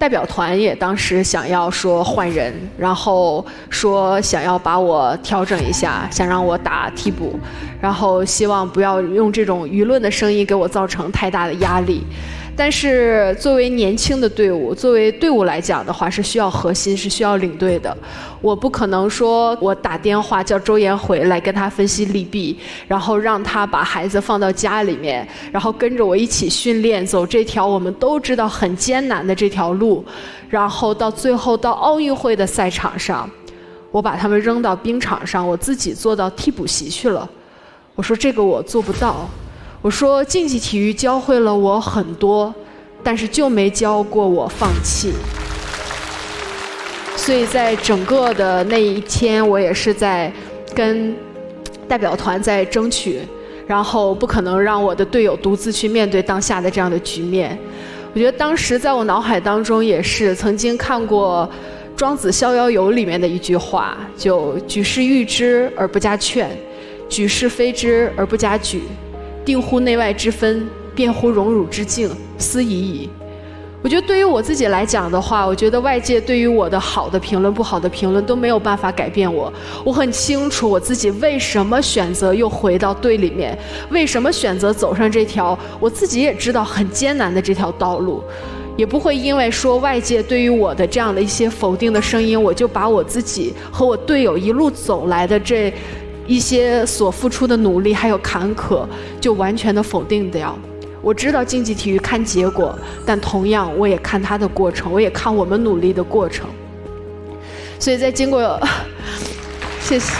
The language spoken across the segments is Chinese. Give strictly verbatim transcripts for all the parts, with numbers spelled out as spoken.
代表团也当时想要说换人，然后说想要把我调整一下，想让我打替补，然后希望不要用这种舆论的声音给我造成太大的压力。但是作为年轻的队伍，作为队伍来讲的话，是需要核心，是需要领队的。我不可能说我打电话叫周岩回来跟他分析利弊，然后让他把孩子放到家里面，然后跟着我一起训练，走这条我们都知道很艰难的这条路，然后到最后到奥运会的赛场上，我把他们扔到冰场上，我自己坐到替补席去了。我说这个我做不到。我说竞技体育教会了我很多，但是就没教过我放弃。所以在整个的那一天，我也是在跟代表团在争取，然后不可能让我的队友独自去面对当下的这样的局面。我觉得当时在我脑海当中也是曾经看过《庄子逍遥游》里面的一句话，就举世誉之而不加劝，举世非之而不加沮，定乎内外之分，辩乎荣辱之境，斯已矣。我觉得对于我自己来讲的话，我觉得外界对于我的好的评论、不好的评论都没有办法改变我。我很清楚我自己为什么选择又回到队里面，为什么选择走上这条我自己也知道很艰难的这条道路，也不会因为说外界对于我的这样的一些否定的声音，我就把我自己和我队友一路走来的这一些所付出的努力还有坎坷就完全的否定掉。我知道竞技体育看结果，但同样我也看它的过程，我也看我们努力的过程。所以在经过谢谢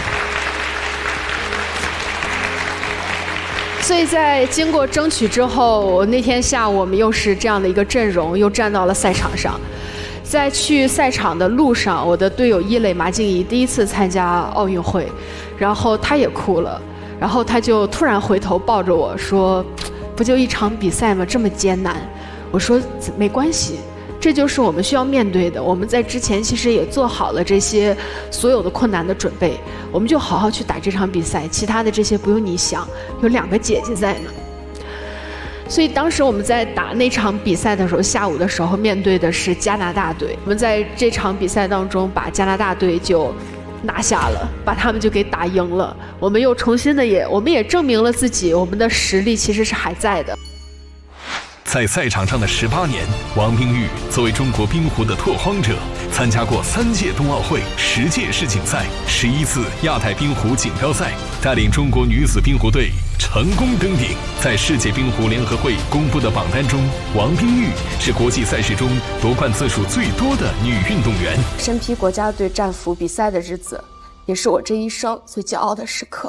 所以在经过争取之后，那天下午我们又是这样的一个阵容，又站到了赛场上。在去赛场的路上，我的队友伊磊马静怡第一次参加奥运会，然后她也哭了，然后她就突然回头抱着我说，不就一场比赛吗？这么艰难。我说没关系，这就是我们需要面对的，我们在之前其实也做好了这些所有的困难的准备，我们就好好去打这场比赛，其他的这些不用你想，有两个姐姐在呢。所以当时我们在打那场比赛的时候，下午的时候面对的是加拿大队，我们在这场比赛当中把加拿大队就拿下了，把他们就给打赢了。我们又重新的也，我们也证明了自己，我们的实力其实是还在的。 在赛场上的十八年，王冰玉作为中国冰壶的拓荒者，参加过三届冬奥会、十届世锦赛、十一次亚太冰壶锦标赛，带领中国女子冰壶队成功登顶。在世界冰壶联合会公布的榜单中，王冰玉是国际赛事中夺冠次数最多的女运动员。 身披国家队战服比赛的日子，也是我这一生最骄傲的时刻。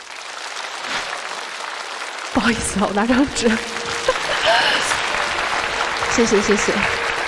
不好意思啊，我拿张纸。谢谢谢谢。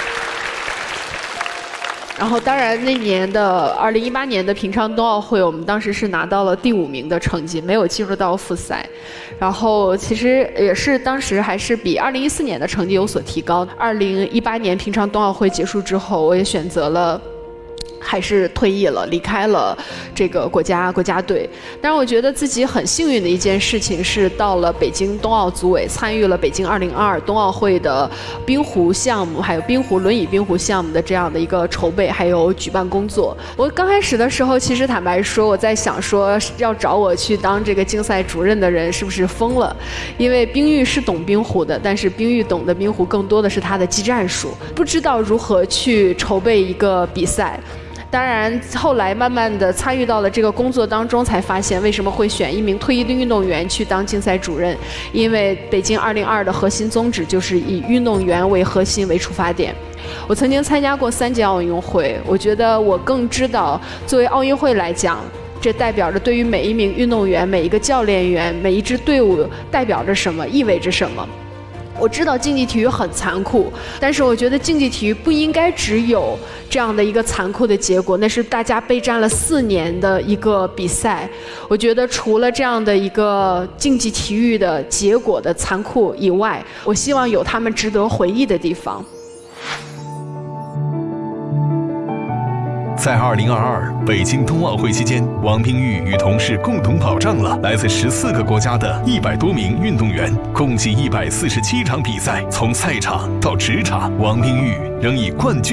然后当然那年的二零一八年的平昌冬奥会，我们当时是拿到了第五名的成绩，没有进入到复赛。然后其实也是当时还是比二零一四年的成绩有所提高。二零一八年平昌冬奥会结束之后，我也选择了还是退役了，离开了这个国家国家队。当然我觉得自己很幸运的一件事情是到了北京冬奥组委，参与了北京二零二二冬奥会的冰壶项目还有冰壶轮椅冰壶项目的这样的一个筹备还有举办工作。我刚开始的时候其实坦白说，我在想说要找我去当这个竞赛主任的人是不是疯了，因为冰玉是懂冰壶的，但是冰玉懂的冰壶更多的是他的技战术，不知道如何去筹备一个比赛。当然后来慢慢的参与到了这个工作当中，才发现为什么会选一名退役的运动员去当竞赛主任，因为北京二零二二的核心宗旨就是以运动员为核心为出发点。我曾经参加过三届奥运会，我觉得我更知道作为奥运会来讲，这代表着对于每一名运动员、每一个教练员、每一支队伍代表着什么，意味着什么。我知道竞技体育很残酷，但是我觉得竞技体育不应该只有这样的一个残酷的结果，那是大家备战了四年的一个比赛。我觉得除了这样的一个竞技体育的结果的残酷以外，我希望有他们值得回忆的地方。 在二零二二北京冬奥会期间，王冰玉与同事共同保障了来自十四个国家的一百多名运动员，共计一百四十七场比赛。从赛场到职场，王冰玉仍以冠军